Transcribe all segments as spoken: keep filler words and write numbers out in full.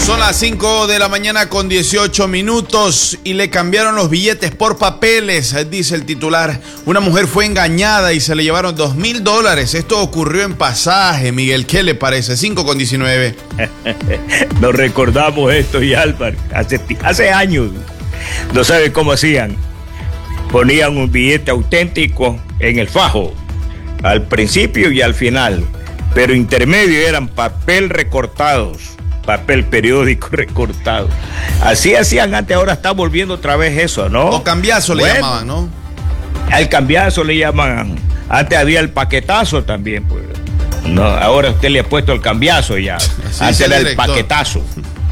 Son las cinco de la mañana con dieciocho minutos y le cambiaron los billetes por papeles, dice el titular. Una mujer fue engañada y se le llevaron dos mil dólares. Esto ocurrió en Pasaje, Miguel. ¿Qué le parece? cinco con diecinueve. Nos recordamos esto, y Álvaro, hace, hace años. No sabe cómo hacían. Ponían un billete auténtico en el fajo, al principio y al final, pero intermedio eran papel recortados. Papel periódico recortado. Así hacían antes, ahora está volviendo otra vez eso, ¿no? O cambiazo le bueno, llamaban, ¿no? Al cambiazo le llamaban. Antes había el paquetazo también, pues. No, ahora usted le ha puesto el cambiazo ya. Así antes era el, el paquetazo.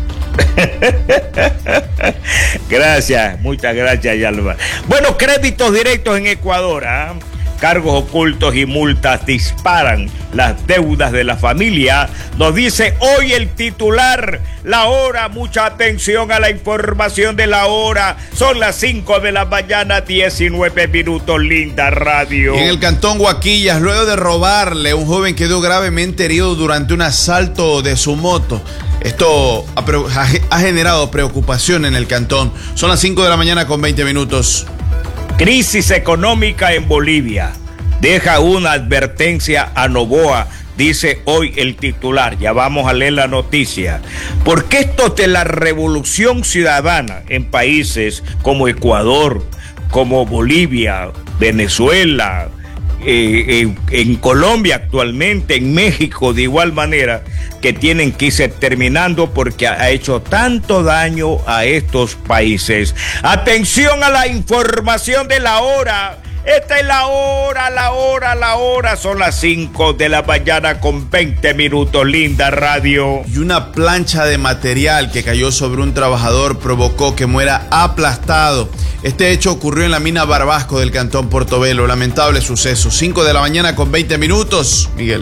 Gracias, muchas gracias, Yalva. Bueno, créditos directos en Ecuador, ¿eh? Cargos ocultos y multas disparan las deudas de la familia. Nos dice hoy el titular, La Hora. Mucha atención a la información de La Hora. Son las cinco de la mañana, diecinueve minutos, linda radio. En el cantón Huaquillas, luego de robarle, un joven quedó gravemente herido durante un asalto de su moto. Esto ha, ha generado preocupación en el cantón. Son las cinco de la mañana con veinte minutos. Crisis económica en Bolivia. Deja una advertencia a Noboa, dice hoy el titular. Ya vamos a leer la noticia. Porque esto de la revolución ciudadana en países como Ecuador, como Bolivia, Venezuela, eh, eh, en Colombia actualmente, en México de igual manera, que tienen que irse terminando porque ha hecho tanto daño a estos países. Atención a la información de La Hora. Esta es la hora, la hora, la hora. Son las cinco de la mañana con veinte minutos, linda radio. Y una plancha de material que cayó sobre un trabajador provocó que muera aplastado. Este hecho ocurrió en la mina Barbasco del cantón Portobelo. Lamentable suceso. cinco de la mañana con veinte minutos, Miguel.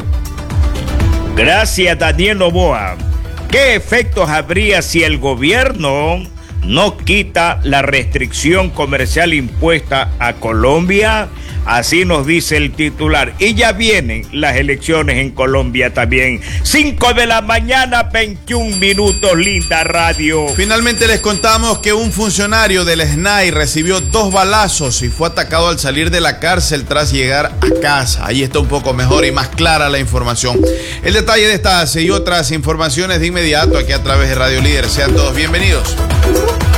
Gracias, Daniel Noboa. ¿Qué efectos habría si el gobierno no quita la restricción comercial impuesta a Colombia? Así nos dice el titular. Y ya vienen las elecciones en Colombia también. cinco de la mañana, veintiún minutos, linda radio. Finalmente les contamos que un funcionario del S N A I recibió dos balazos y fue atacado al salir de la cárcel tras llegar a casa. Ahí está un poco mejor y más clara la información. El detalle de estas y otras informaciones de inmediato aquí a través de Radio Líder. Sean todos bienvenidos.